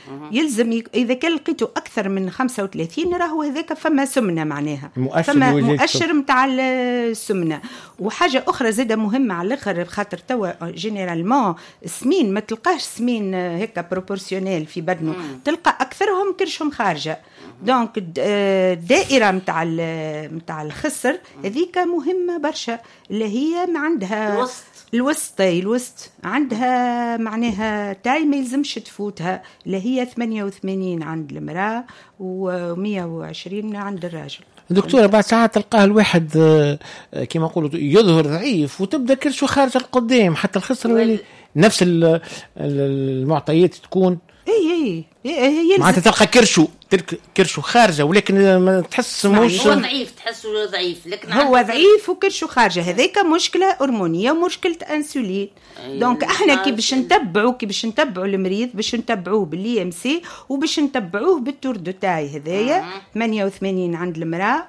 يلزم اذا كان لقيته اكثر من 35 راهو هذاك فما سمنه، معناها فما مؤشر نتاع السمنه. وحاجه اخرى زاده مهمه على الاخر، خاطر توا جينيرالمون السمين ما تلقاش سمين هيك بروبورسيونيل في بدنه، تلقى اكثرهم كرشهم خارجه. دونك الدائره نتاع الخسر هذيك مهمه برشا، اللي هي ما عندها الوسط عندها معناها تاي ما يلزمش تفوتها، اللي هي 88 عند المرأة و120 عند الراجل. دكتورة بعد ساعات تلقاه الواحد كما نقولوا يظهر ضعيف وتبدأ كرشه خارج القدام، حتى الخسر نفس المعطيات تكون معناتها تلقى كرشه خارجه، ولكن ما تحس مش هو ضعيف، تحسه ضعيف لكن هو ضعيف وكرشه خارجه. هذيك مشكله هرمونيه ومشكله انسولين. دونك احنا كي باش نتبعوا المريض، باش نتبعوه باللي ام سي وباش نتبعوه بالتور دو تاي هذايا 88 عند المراه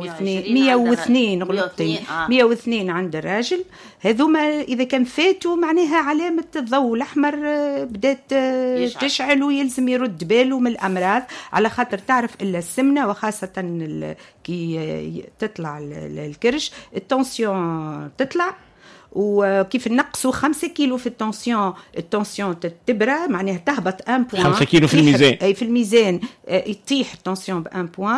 و102 عند الراجل. هذوما اذا كان فاتوا معناها علامه الضوء الاحمر بدات تشعل، ويلزم يرد باله من الامراض، على خاطر تعرف إلا السمنة وخاصة كي تطلع الكرش التنسيون تطلع، وكيف نقصوا 5 كيلو في التنسيون تبرى معناها تهبط 1 بوان، 5 كيلو في الميزان، أي في الميزان يطيح التنسيون ب 1 بوان.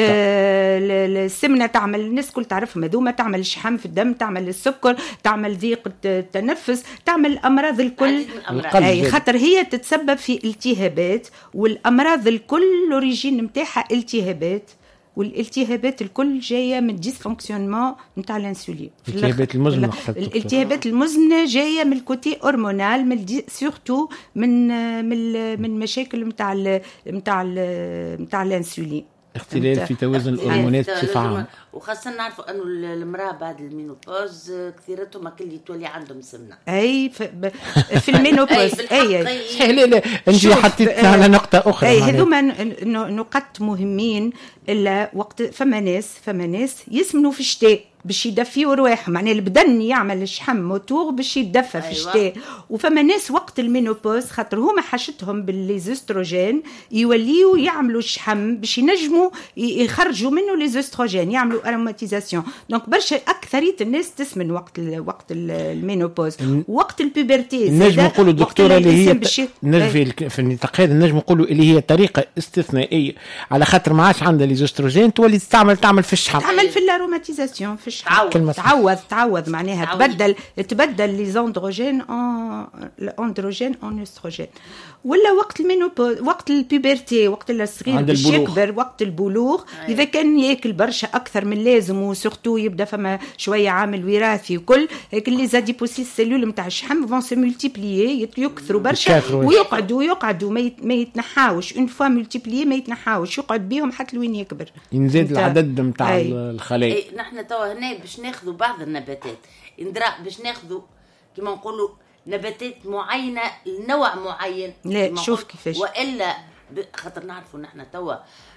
السمنة تعمل، الناس كل تعرفهم هذوما، تعمل شحم في الدم، تعمل السكر، تعمل ضيق التنفس، تعمل الأمراض الكل، أي خاطر هي تتسبب في التهابات، والأمراض الكل الأوريجين متاعها التهابات، والالتهابات الكل جايه من ديسفونكسيونمون نتاع الانسولين. الالتهابات المزمنه جايه من الكوتي هرمونال، من سورتو من مشاكل نتاع الانسولين، اختلال في توازن الهرمونات بصفه عامه. وخاصه نعرفوا انه المراه بعد المينوبوز كثيرتهم كل تولي عندهم سمنه. اي في المينوبوز اي لا انت حطيتنا على نقطه اخرى. اي هذوما نقط مهمين. الا وقت فما ناس يسمنوا في الشتاء باش يدفيوا رواحهم، معناها البدن يعمل شحم موتور باش يتدفى في الشتاء. وفما ناس وقت المينوبوز خاطر هما حاجتهم بالليزوستروجين يوليوا يعملوا شحم باش ينجموا يخرجوا منه ليزوستروجين، يعملوا اروماتيزاسيون. دونك برشا اكثريه الناس تسمن وقت المينوبوز. وقت البوبرتي نجم نقولوا دكتوره اللي هي في النطاق هذا نجم نقولوا اللي هي طريقه استثنائيه، على خاطر ما عادش عندها ليزوستروجين تولي تعمل في الشحم، تعمل في الاروماتيزاسيون، في تعوض معناها تبدل لي زوندروجين اندروجين ان استروجين. ولا وقت المينوبوز، وقت البوبرتي، وقت الصغير باش يكبر، وقت البلوغ، اذا كان ياكل برشا اكثر من لازم، وسورتو يبدا فما شويه عامل وراثي وكل هيك، اللي زاديبوسيس سيلول نتاع الشحم فون سو مولتيبليي، يكثروا برشا ويقعدوا ما يتنحاوش، اون فوا مولتيبليي ما يتنحاوش، يقعد بيهم حتى لوين يكبر، ينزيد العدد نتاع الخلايا. نحن توا هنا باش ناخذوا بعض النباتات باش ناخذوا كما نقولوا نباتات معينه لنوع معين. لا شوف كيفاش، والا خاطر نعرفوا نحن توا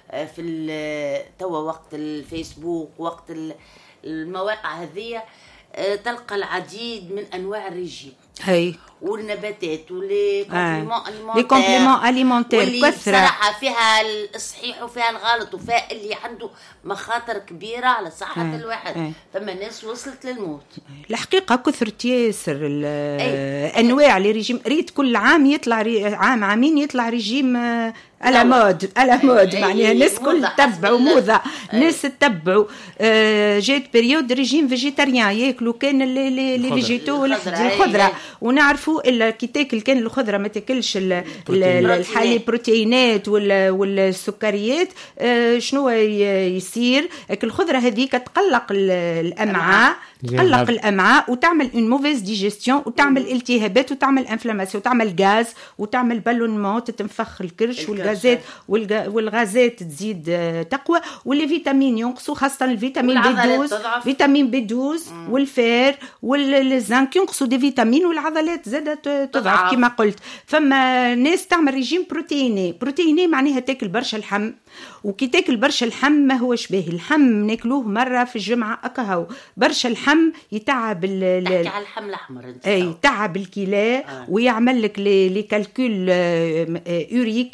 توا وقت الفيسبوك، وقت المواقع هذه تلقى العديد من انواع الرجيم هي والنباتات ولي كومبليمون اليمونتير كثره، صراحه فيها الصحيح وفيها الغلط وفيها اللي عنده مخاطر كبيره على صحه الواحد. فما ناس وصلت للموت الحقيقه، كثرت ياسر انواع لي ريجيم. ريت كل عام يطلع عامين يطلع ريجيم على مود معناها الناس كل تتبعوا موضه، ناس تتبعوا. جات بريود ريجيم فيجيتاريان، ياكلوا كان لي فيجيتو الخضره، ونعرفوا الا كي تاكل كان الخضره ما تاكلش الحليب بروتينات والسكريات. شنو يصير؟ الخضره هذيك تقلق الامعاء، وتعمل اون موفيز ديجيستيون، وتعمل التهابات، وتعمل انفلاماسيون، وتعمل غاز، وتعمل بالونمون، تتنفخ الكرش والغازات تزيد تقوى، واللي فيتامين ينقصوا، خاصه الفيتامين فيتامين بي 12 والفير والزنك ينقصوا دي فيتامين، والعضلات زادت تضعف كما قلت. فما ناس تعمل ريجيم بروتيني معناها تاكل برشا اللحم، وكي تاكل برشا اللحم ما هوش باهي. اللحم ناكلوه مره في الجمعه اكهو، برشا اللحم يتعب تحكي على اللحم الاحمر تعب الكلى، ويعمل لك لي كالكول يوريك